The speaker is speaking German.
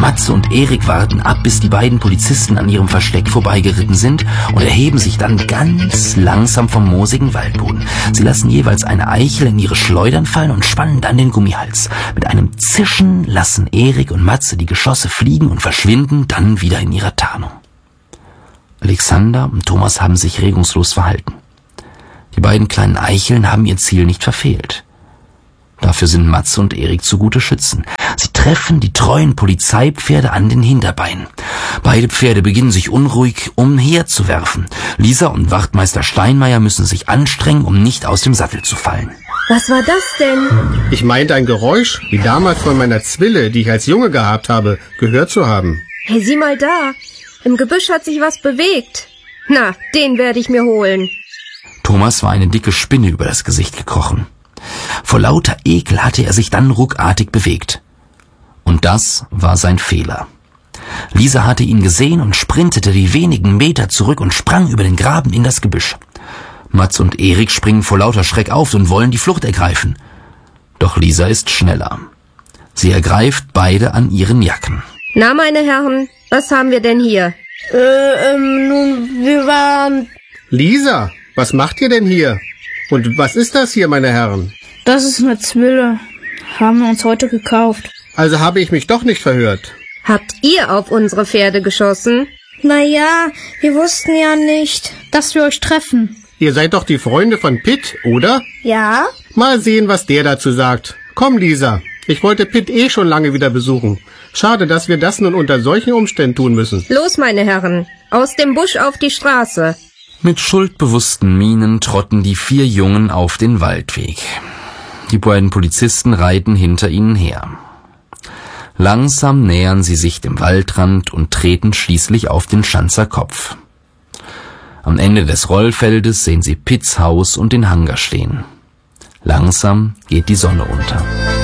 Matze und Erik warten ab, bis die beiden Polizisten an ihrem Versteck vorbeigeritten sind und erheben sich dann ganz langsam vom moosigen Waldboden. Sie lassen jeweils eine Eichel in ihre Schleudern fallen und spannen dann den Gummihals. Mit einem Zischen lassen Erik und Matze die Geschosse fliegen und verschwinden dann wieder in ihrer Tarnung. Alexander und Thomas haben sich regungslos verhalten. Die beiden kleinen Eicheln haben ihr Ziel nicht verfehlt. Dafür sind Matze und Erik zu gute Schützen. Sie treffen die treuen Polizeipferde an den Hinterbeinen. Beide Pferde beginnen sich unruhig umherzuwerfen. Lisa und Wachtmeister Steinmeier müssen sich anstrengen, um nicht aus dem Sattel zu fallen. Was war das denn? Ich meinte ein Geräusch, wie damals von meiner Zwille, die ich als Junge gehabt habe, gehört zu haben. Hey, sieh mal da. Im Gebüsch hat sich was bewegt. Na, den werde ich mir holen. Thomas war eine dicke Spinne über das Gesicht gekrochen. Vor lauter Ekel hatte er sich dann ruckartig bewegt. Und das war sein Fehler. Lisa hatte ihn gesehen und sprintete die wenigen Meter zurück und sprang über den Graben in das Gebüsch. Matze und Erik springen vor lauter Schreck auf und wollen die Flucht ergreifen. Doch Lisa ist schneller. Sie ergreift beide an ihren Jacken. Na, meine Herren, was haben wir denn hier? Nun, wir waren... Lisa, was macht ihr denn hier? Und was ist das hier, meine Herren? Das ist eine Zwille. Haben wir uns heute gekauft. Also habe ich mich doch nicht verhört. Habt ihr auf unsere Pferde geschossen? Naja, wir wussten ja nicht, dass wir euch treffen. Ihr seid doch die Freunde von Pitt, oder? Ja? Mal sehen, was der dazu sagt. Komm, Lisa. Ich wollte Pitt schon lange wieder besuchen. Schade, dass wir das nun unter solchen Umständen tun müssen. Los, meine Herren, aus dem Busch auf die Straße. Mit schuldbewussten Mienen trotten die 4 Jungen auf den Waldweg. Die beiden Polizisten reiten hinter ihnen her. Langsam nähern sie sich dem Waldrand und treten schließlich auf den Schanzer Kopf. Am Ende des Rollfeldes sehen sie Pitts Haus und den Hangar stehen. Langsam geht die Sonne unter.